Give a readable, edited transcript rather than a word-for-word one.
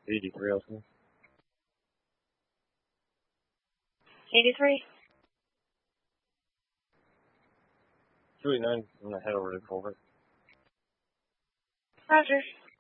83 also. 83. 289, I'm gonna head over to the culvert. Roger.